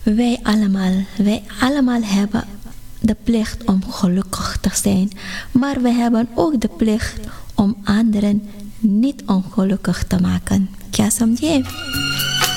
Wij allemaal hebben de plicht om gelukkig te zijn, maar we hebben ook de plicht om anderen niet ongelukkig te maken. Kya samjhe?